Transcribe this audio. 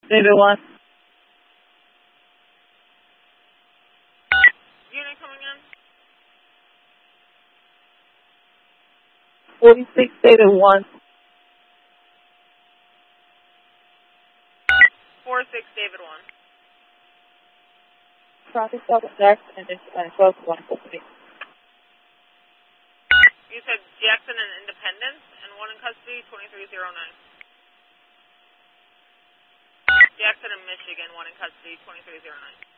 David 1. Unit coming in. 46 David 1. 46 David 1. Traffic stop at Jackson and 12-1. You said Jackson and Independence, and 1 in custody, 2309. Jackson and Michigan, 1 in custody, 2309.